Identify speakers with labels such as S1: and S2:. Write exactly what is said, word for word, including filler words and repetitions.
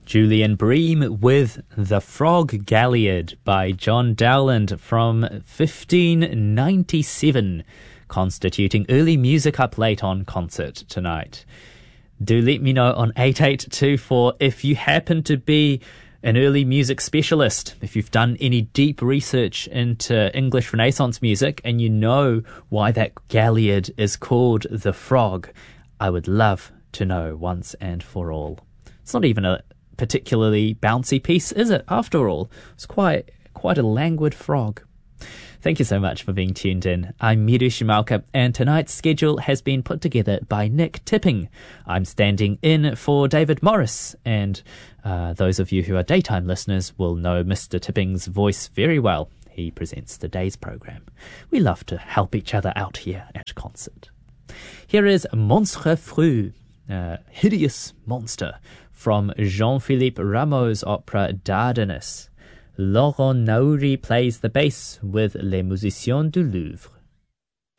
S1: Julian Bream with The Frog Galliard by John Dowland from fifteen ninety-seven, constituting early music up late on concert tonight. Do let me know on eight eight two four if you happen to be an early music specialist, if you've done any deep research into English Renaissance music and you know why that Galliard is called The Frog. I would love to know once and for all. It's not even a particularly bouncy piece, is it? After all, it's quite quite a languid frog. Thank you so much for being tuned in. I'm Miru Shimaoka, and tonight's schedule has been put together by Nick Tipping. I'm standing in for David Morris, and uh, those of you who are daytime listeners will know Mister Tipping's voice very well. He presents the day's program. We love to help each other out here at concert. Here is Monstre Fru, uh, Hideous Monster, from Jean-Philippe Rameau's opera Dardanus. Laurent Naouri plays the bass with Les Musiciens du Louvre.